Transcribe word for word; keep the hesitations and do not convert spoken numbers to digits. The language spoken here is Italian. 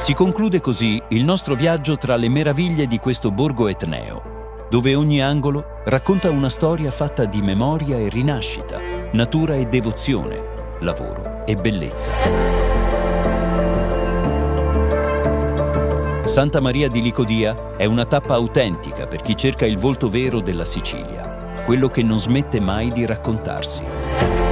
Si conclude così il nostro viaggio tra le meraviglie di questo borgo etneo, dove ogni angolo racconta una storia fatta di memoria e rinascita, natura e devozione, lavoro e bellezza. Santa Maria di Licodia è una tappa autentica per chi cerca il volto vero della Sicilia, quello che non smette mai di raccontarsi.